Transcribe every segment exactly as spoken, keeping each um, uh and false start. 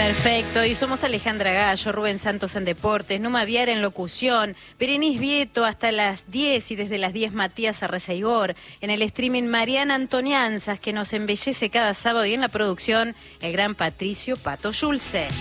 Perfecto, y somos Alejandra Gallo, Rubén Santos en Deportes, Numa Viara en Locución, Berenice Vieto hasta las diez y desde las diez Matías Arrezaigor, en el streaming Mariana Antonianzas que nos embellece cada sábado y en la producción el gran Patricio Pato Schulze. De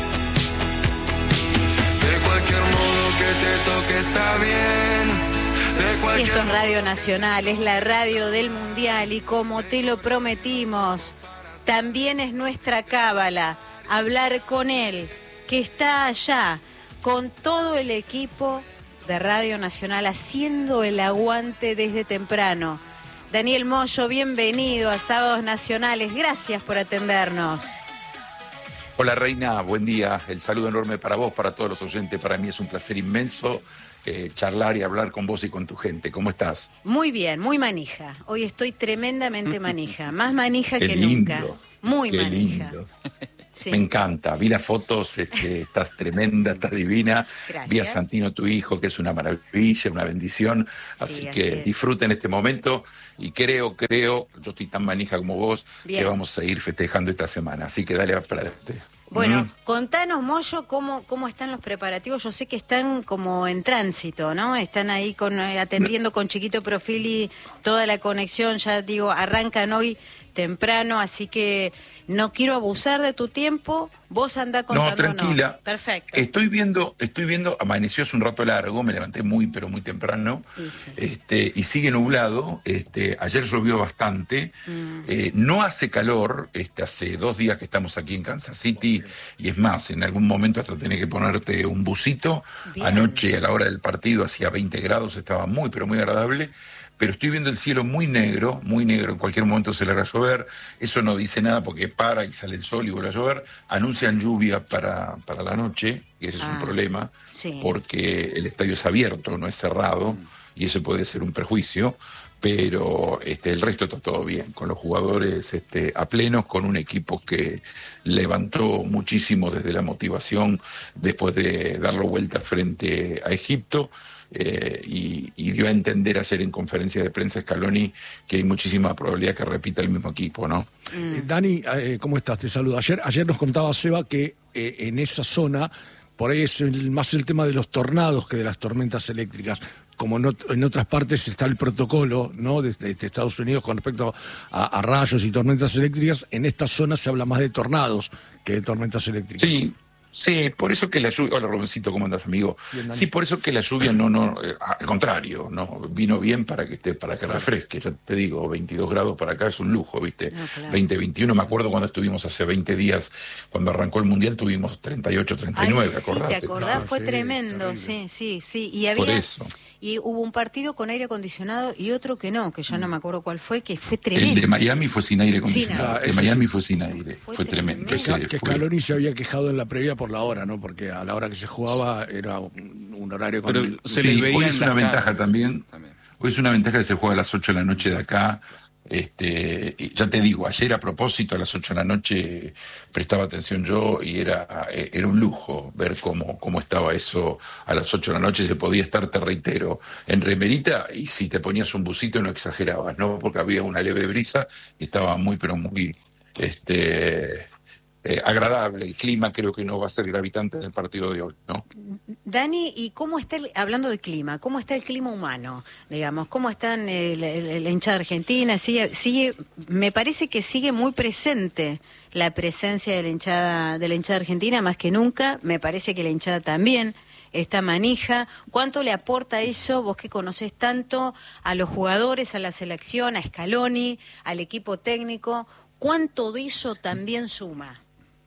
cualquier modo que te toque está bien. Y esto es Radio Nacional, es la radio del Mundial y como te lo prometimos, también es nuestra cábala hablar con él, que está allá, con todo el equipo de Radio Nacional, haciendo el aguante desde temprano. Daniel Moyo, bienvenido a Sábados Nacionales, gracias por atendernos. Hola Reina, buen día, el saludo enorme para vos, para todos los oyentes, para mí es un placer inmenso eh, charlar y hablar con vos y con tu gente. ¿Cómo estás? Muy bien, muy manija, hoy estoy tremendamente manija, más manija Qué que lindo, nunca, muy qué manija. Lindo. Sí. Me encanta, vi las fotos, este, estás tremenda, estás divina. Gracias. Vi a Santino, tu hijo, que es una maravilla, una bendición. Así, Sí, que así es. disfruten este momento y creo, creo, yo estoy tan manija como vos, Bien. que vamos a ir festejando esta semana. Así que dale para adelante. Bueno, Mm. contanos, Moyo, cómo, cómo están los preparativos. Yo sé que están como en tránsito, ¿no? Están ahí con eh, atendiendo con Chiquito Profili toda la conexión. Ya digo, arrancan hoy temprano, así que no quiero abusar de tu tiempo. Vos andá contándonos. No, tranquila. Perfecto. Estoy viendo, estoy viendo, amaneció hace un rato largo, me levanté muy, pero muy temprano, Sí, sí. este, y sigue nublado. Este, ayer llovió bastante, Mm. eh, no hace calor, este, hace dos días que estamos aquí en Kansas City, y es más, en algún momento hasta tenés que ponerte un busito. Bien. Anoche a la hora del partido hacía veinte grados, estaba muy, pero muy agradable. Pero estoy viendo el cielo muy negro, muy negro, en cualquier momento se le va a llover, eso no dice nada porque para y sale el sol y vuelve a llover, anuncian lluvia para, para la noche, y ese es Ah, un problema, sí. porque el estadio es abierto, no es cerrado, y eso puede ser un perjuicio, pero este, el resto está todo bien, con los jugadores este, a plenos, con un equipo que levantó muchísimo desde la motivación después de darlo vuelta frente a Egipto. Eh, y, y dio a entender ayer en conferencia de prensa Scaloni que hay muchísima probabilidad que repita el mismo equipo, ¿no? Mm. Eh, Dani, eh, ¿cómo estás? Te saludo. Ayer, ayer nos contaba Seba que eh, en esa zona, por ahí es el- más el tema de los tornados que de las tormentas eléctricas. Como no- en otras partes está el protocolo, ¿no? de, de- de Estados Unidos con respecto a, a rayos y tormentas eléctricas, en esta zona se habla más de tornados que de tormentas eléctricas. Sí, sí, por eso que la lluvia... Hola, Robencito, ¿cómo andás, amigo? Bien, Dani. Sí, por eso que la lluvia no, no, eh, al contrario, no, vino bien para que esté, para que refresque, ya te digo, veintidós grados para acá es un lujo, ¿viste? No, claro. veinte, veintiuno, me acuerdo cuando estuvimos hace veinte días, cuando arrancó el Mundial, tuvimos treinta y ocho, treinta y nueve, Ay, sí, acordate. ¿te acordás? Claro, Fue sí, tremendo, terrible. sí, sí, sí. Y Por había, eso. y hubo un partido con aire acondicionado y otro que no, que ya no me acuerdo cuál fue, que fue El tremendo. de Miami fue sin aire Sin acondicionado. aire. El de Ese Miami sí. fue sin aire. Fue Fue, tremendo. tremendo. Ese Que, que fue- Scaloni se había quejado en la previa por la hora, ¿no? Porque a la hora que se jugaba era un, un horario con... Pero el- se Sí, les veía hoy en es las una ventaja caras. también. También. Hoy es una ventaja que se juega a las ocho de la noche de acá. Este, y ya te digo, ayer a propósito a las ocho de la noche prestaba atención yo y era, eh, era un lujo ver cómo, cómo estaba eso a las ocho de la noche. Se podía estar, te reitero, en remerita y si te ponías un busito no exagerabas, ¿no? Porque había una leve brisa y estaba muy, pero muy este, eh, agradable. El clima creo que no va a ser gravitante en el partido de hoy, ¿no? Dani, ¿y cómo está, el- hablando de clima, cómo está el clima humano? Digamos, ¿cómo están el, el- la hinchada argentina? Sigue, sigue, me parece que sigue muy presente la presencia de la hinchada, de la hinchada argentina más que nunca. Me parece que la hinchada también está manija. ¿Cuánto le aporta eso, vos que conocés tanto, a los jugadores, a la selección, a Scaloni, al equipo técnico? ¿Cuánto de eso también suma?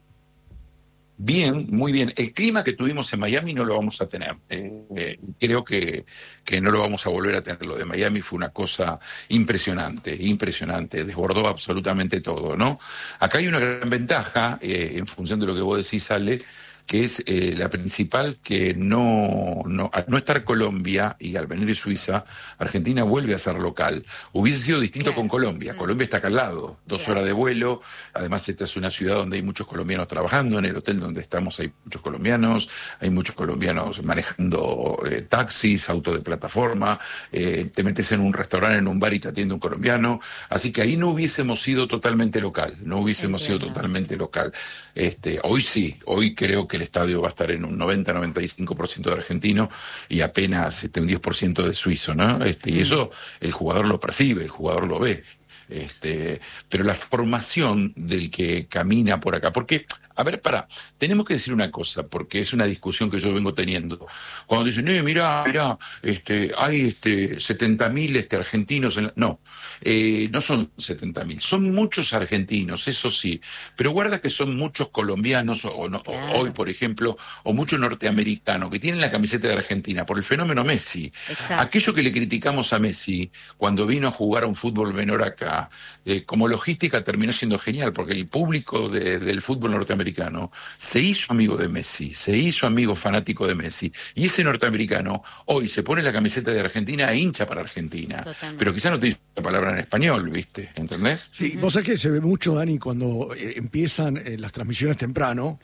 Bien, muy bien. El clima que tuvimos en Miami no lo vamos a tener. Eh, eh, creo que, que no lo vamos a volver a tener. Lo de Miami fue una cosa impresionante, impresionante. Desbordó absolutamente todo, ¿no? Acá hay una gran ventaja, eh, en función de lo que vos decís, Ale, que es eh, la principal, que no, no, al no estar Colombia y al venir de Suiza, Argentina vuelve a ser local. Hubiese sido distinto claro. con Colombia. Mm. Colombia está acá al lado, dos claro. horas de vuelo. Además, esta es una ciudad donde hay muchos colombianos trabajando. En el hotel donde estamos hay muchos colombianos, hay muchos colombianos manejando eh, taxis, autos de plataforma. Eh, te metes en un restaurante, en un bar y te atiende un colombiano. Así que ahí no hubiésemos sido totalmente local, no hubiésemos Entiendo. sido totalmente local. Este, hoy sí, hoy creo que el estadio va a estar en un noventa a noventa y cinco por ciento de argentino y apenas este, un diez por ciento de suizo, ¿no? Este, y eso el jugador lo percibe, el jugador lo ve. Este, pero la formación del que camina por acá, porque, a ver, pará, tenemos que decir una cosa, porque es una discusión que yo vengo teniendo. Cuando dicen, eh, mirá, mirá, este, hay este, setenta mil este, argentinos, en la... no, eh, no son setenta mil, son muchos argentinos, eso sí, pero guarda que son muchos colombianos, o, no, claro. o hoy, por ejemplo, o muchos norteamericanos que tienen la camiseta de Argentina por el fenómeno Messi. Exacto. Aquello que le criticamos a Messi cuando vino a jugar a un fútbol menor acá, Eh, como logística terminó siendo genial, porque el público de, del fútbol norteamericano se hizo amigo de Messi, se hizo amigo fanático de Messi, y ese norteamericano hoy se pone la camiseta de Argentina e hincha para Argentina. Totalmente. Pero quizás no te dice la palabra en español, ¿viste? ¿Entendés? Sí, vos sabés que se ve mucho, Dani, cuando eh, empiezan eh, las transmisiones temprano.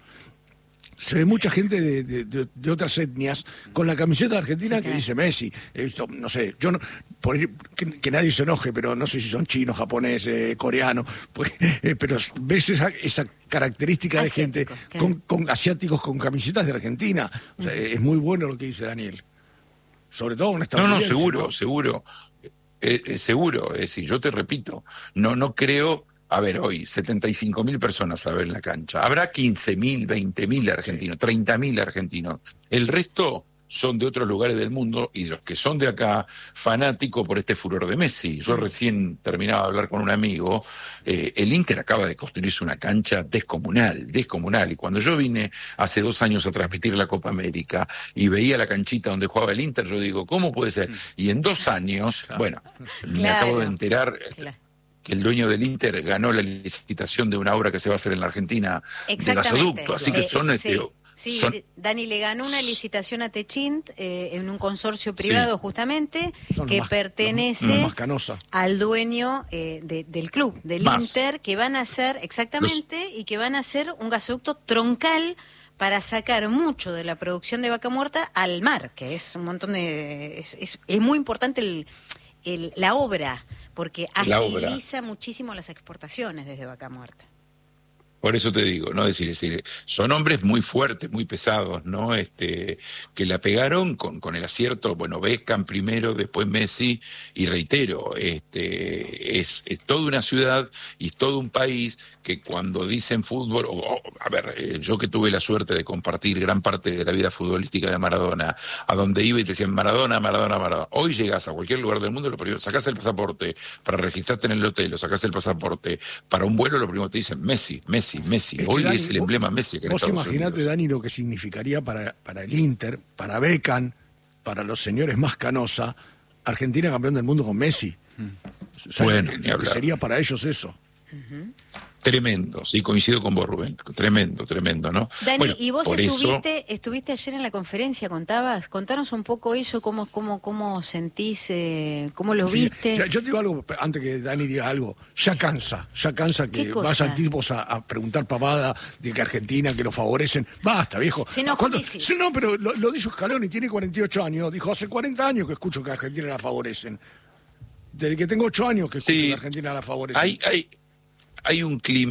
Se ve mucha gente de, de, de, de otras etnias con la camiseta de Argentina sí, que claro. dice Messi. He visto, no sé, yo no, por ir, que, que nadie se enoje, pero no sé si son chinos, japoneses, coreanos, pues, eh, pero ves esa, esa característica Asiático, de gente claro. con, con asiáticos con camisetas de Argentina. O sea, uh-huh. es muy bueno lo que dice Daniel. Sobre todo en esta No, no, seguro, ¿no? seguro. Eh, eh, seguro, es decir, yo te repito, no, no creo. A ver, hoy, setenta y cinco mil personas a ver en la cancha. Habrá quince mil, veinte mil argentinos, treinta mil argentinos. El resto son de otros lugares del mundo y de los que son de acá, fanáticos por este furor de Messi. Yo recién terminaba de hablar con un amigo, eh, el Inter acaba de construirse una cancha descomunal, descomunal. Y cuando yo vine hace dos años a transmitir la Copa América y veía la canchita donde jugaba el Inter, yo digo, ¿cómo puede ser? Y en dos años, bueno, claro. me acabo de enterar... Claro. que el dueño del Inter ganó la licitación de una obra que se va a hacer en la Argentina de gasoducto, así que son... Eh, sí, sí son... Dani le ganó una licitación a Techint eh, en un consorcio privado sí. justamente, son que más, pertenece más al dueño eh, de, del club, del más. Inter, que van a hacer, exactamente, Los... y que van a hacer un gasoducto troncal para sacar mucho de la producción de vaca muerta al mar, que es un montón de... es, es, es muy importante el, el, la obra, porque agiliza muchísimo las exportaciones desde vaca muerta. Por eso te digo, ¿no? Es decir, es decir, son hombres muy fuertes, muy pesados, ¿no? Este, que la pegaron con, con el acierto, bueno, Beckham primero, después Messi, y reitero, este, es, es toda una ciudad y es todo un país que cuando dicen fútbol, o, o, a ver, eh, yo que tuve la suerte de compartir gran parte de la vida futbolística de Maradona, a donde iba y te decían Maradona, Maradona, Maradona, hoy llegas a cualquier lugar del mundo, lo primero, sacás el pasaporte para registrarte en el hotel, o sacás el pasaporte para un vuelo, lo primero que te dicen Messi, Messi. Messi, es hoy Dani, es el vos, emblema Messi. Que vos imaginate, Dani, lo que significaría para, para el Inter, para Beckham, para los señores más Canosa, Argentina campeón del mundo con Messi. Mm. O sea, bueno, lo que sería para ellos eso. Uh-huh. Tremendo, sí, coincido con vos, Rubén. Tremendo, tremendo, ¿no? Dani, bueno, y vos estuviste, eso... estuviste ayer en la conferencia, contabas, contanos un poco eso, cómo, cómo, cómo sentís, eh, cómo lo sí, viste. Ya, yo te digo algo, antes que Dani diga algo, ya cansa, ya cansa que vayan tipos a, a preguntar pavada de que Argentina, que lo favorecen. Basta, viejo. Se enojó sí, sí, no, pero lo, lo dijo Scaloni, tiene cuarenta y ocho años, dijo, hace cuarenta años que escucho que a Argentina la favorecen. Desde que tengo ocho años que escucho sí, que a Argentina la favorecen. Hay, hay, hay un clima.